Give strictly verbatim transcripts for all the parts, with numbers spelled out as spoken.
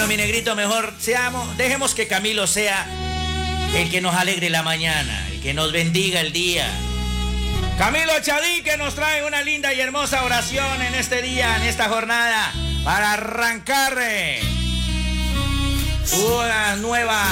Bueno, mi negrito, mejor seamos, dejemos que Camilo sea el que nos alegre la mañana, el que nos bendiga el día. Camilo Chadí, que nos trae una linda y hermosa oración en este día, en esta jornada, para arrancar una nueva,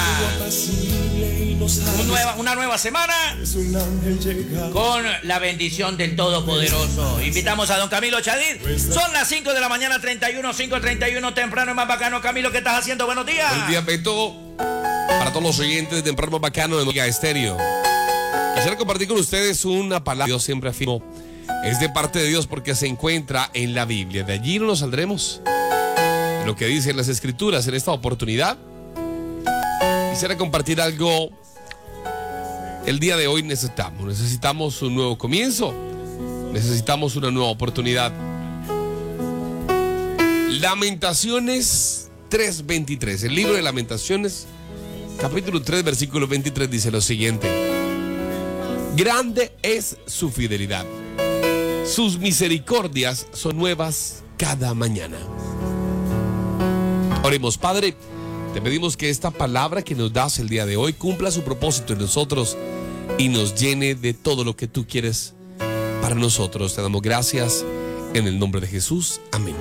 una nueva, una nueva semana con la bendición del Todopoderoso. Invitamos a don Camilo Chadí. Son las cinco de la mañana, treinta y uno, cinco treinta y uno, temprano y más bacano. Camilo, ¿qué estás haciendo? Buenos días. Buenos días, Beto. Para todos los oyentes de Temprano Más Bacano de Omega Estéreo, quisiera compartir con ustedes una palabra que Dios siempre afirmó. Es de parte de Dios porque se encuentra en la Biblia. De allí no nos saldremos. Lo que dicen las Escrituras en esta oportunidad, quisiera compartir algo. El día de hoy necesitamos, necesitamos un nuevo comienzo, necesitamos una nueva oportunidad. Lamentaciones tres veintitrés, el libro de Lamentaciones, capítulo tres, versículo veintitrés, dice lo siguiente: grande es su fidelidad, sus misericordias son nuevas cada mañana. Oremos. Padre, te pedimos que esta palabra que nos das el día de hoy cumpla su propósito en nosotros y nos llene de todo lo que tú quieres para nosotros. Te damos gracias en el nombre de Jesús. Amén.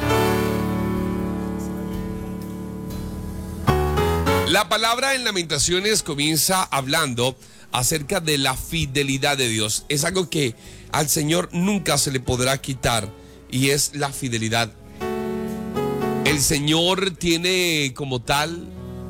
La palabra en Lamentaciones comienza hablando acerca de la fidelidad de Dios. Es algo que al Señor nunca se le podrá quitar, y es la fidelidad. El Señor tiene como tal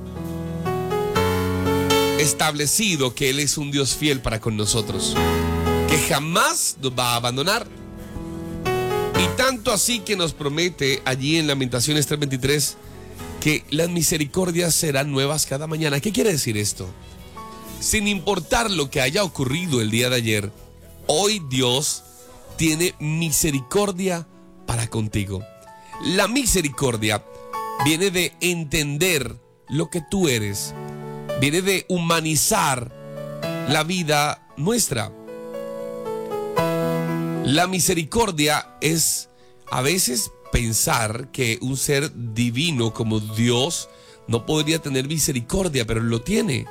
establecido que Él es un Dios fiel para con nosotros, que jamás nos va a abandonar. Y tanto así que nos promete allí en Lamentaciones tres veintitrés que las misericordias serán nuevas cada mañana. ¿Qué quiere decir esto? Sin importar lo que haya ocurrido el día de ayer, hoy Dios tiene misericordia para contigo. La misericordia viene de entender lo que tú eres, viene de humanizar la vida nuestra. La misericordia es a veces pensar que un ser divino como Dios no podría tener misericordia, pero lo tiene.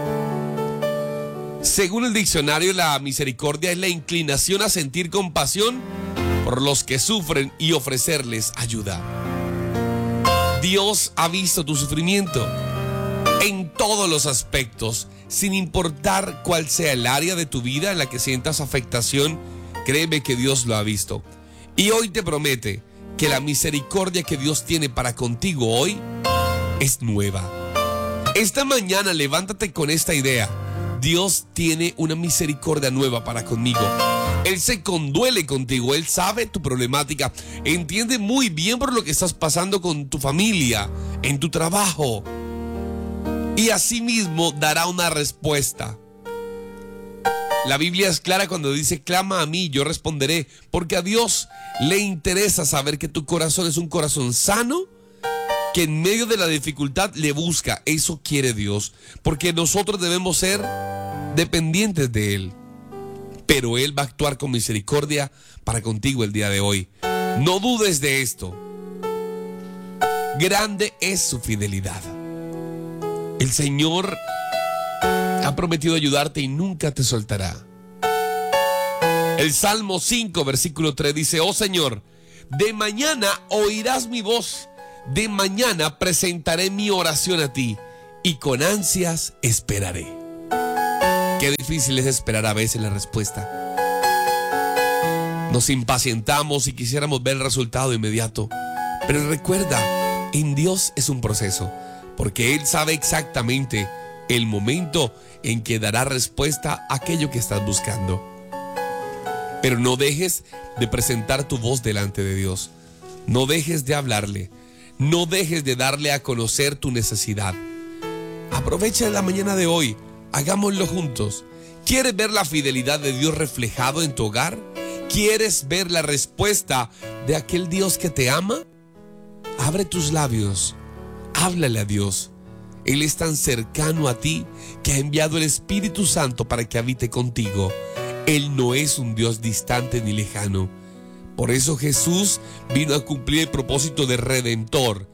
Según el diccionario, la misericordia es la inclinación a sentir compasión por los que sufren y ofrecerles ayuda. Dios ha visto tu sufrimiento en todos los aspectos, sin importar cuál sea el área de tu vida en la que sientas afectación. Créeme que Dios lo ha visto. Y hoy te promete que la misericordia que Dios tiene para contigo hoy es nueva. Esta mañana levántate con esta idea: Dios tiene una misericordia nueva para conmigo. Él se conduele contigo, Él sabe tu problemática, entiende muy bien por lo que estás pasando con tu familia, en tu trabajo, y asimismo dará una respuesta. La Biblia es clara cuando dice: clama a mí, yo responderé, porque a Dios le interesa saber que tu corazón es un corazón sano, que en medio de la dificultad le busca. Eso quiere Dios, porque nosotros debemos ser dependientes de Él. Pero Él va a actuar con misericordia para contigo el día de hoy. No dudes de esto. Grande es su fidelidad. El Señor ha prometido ayudarte y nunca te soltará. El Salmo cinco, versículo tres dice: oh Señor, de mañana oirás mi voz, de mañana presentaré mi oración a ti, y con ansias esperaré. Qué difícil es esperar a veces la respuesta. Nos impacientamos y quisiéramos ver el resultado inmediato. Pero recuerda, en Dios es un proceso, porque Él sabe exactamente el momento en que dará respuesta a aquello que estás buscando. Pero no dejes de presentar tu voz delante de Dios. No dejes de hablarle. No dejes de darle a conocer tu necesidad. Aprovecha la mañana de hoy. Hagámoslo juntos. ¿Quieres ver la fidelidad de Dios reflejado en tu hogar? ¿Quieres ver la respuesta de aquel Dios que te ama? Abre tus labios. Háblale a Dios. Él es tan cercano a ti que ha enviado el Espíritu Santo para que habite contigo. Él no es un Dios distante ni lejano. Por eso Jesús vino a cumplir el propósito de Redentor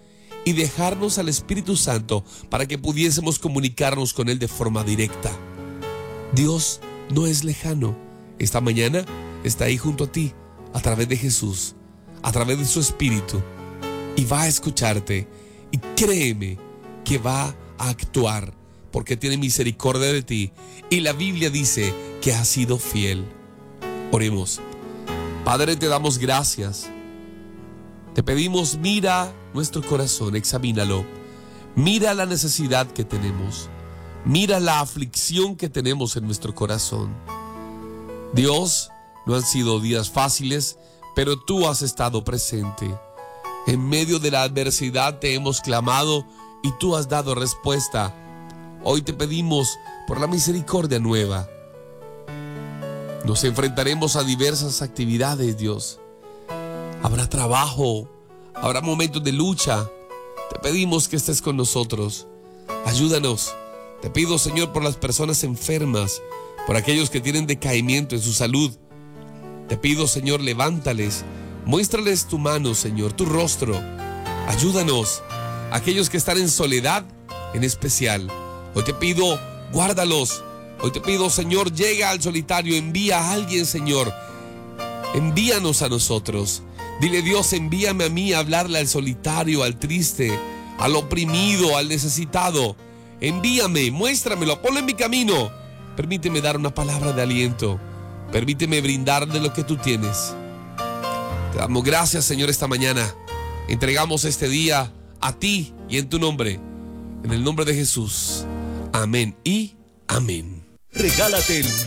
y dejarnos al Espíritu Santo para que pudiésemos comunicarnos con Él de forma directa. Dios no es lejano. Esta mañana está ahí junto a ti, a través de Jesús, a través de su Espíritu, y va a escucharte, y créeme que va a actuar, porque tiene misericordia de ti, y la Biblia dice que ha sido fiel. Oremos. Padre, te damos gracias. Te pedimos, mira nuestro corazón, examínalo. Mira la necesidad que tenemos. Mira la aflicción que tenemos en nuestro corazón. Dios, no han sido días fáciles, pero tú has estado presente. En medio de la adversidad te hemos clamado y tú has dado respuesta. Hoy te pedimos por la misericordia nueva. Nos enfrentaremos a diversas actividades, Dios. Habrá trabajo, habrá momentos de lucha. Te pedimos que estés con nosotros. Ayúdanos. Te pido, Señor, por las personas enfermas, por aquellos que tienen decaimiento en su salud. Te pido, Señor, levántales. Muéstrales tu mano, Señor, tu rostro. Ayúdanos. Aquellos que están en soledad, en especial. Hoy te pido, guárdalos. Hoy te pido, Señor, llega al solitario, envía a alguien, Señor. Envíanos a nosotros. Dile, Dios, envíame a mí a hablarle al solitario, al triste, al oprimido, al necesitado. Envíame, muéstramelo, ponlo en mi camino. Permíteme dar una palabra de aliento. Permíteme brindarle lo que tú tienes. Te damos gracias, Señor, esta mañana. Entregamos este día a ti y en tu nombre. En el nombre de Jesús. Amén y amén. Regálate el